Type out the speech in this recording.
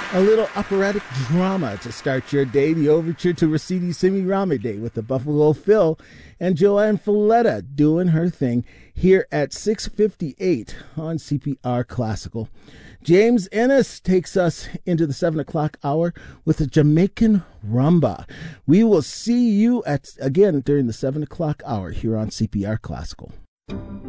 A little operatic drama to start your day. The overture to Rosidi Semiramide with the Buffalo Phil and Joanne Folletta doing her thing here at 6:58 on CPR Classical. James Ennis takes us into the 7 o'clock hour with a Jamaican rumba. We will see you again during the 7 o'clock hour here on CPR Classical.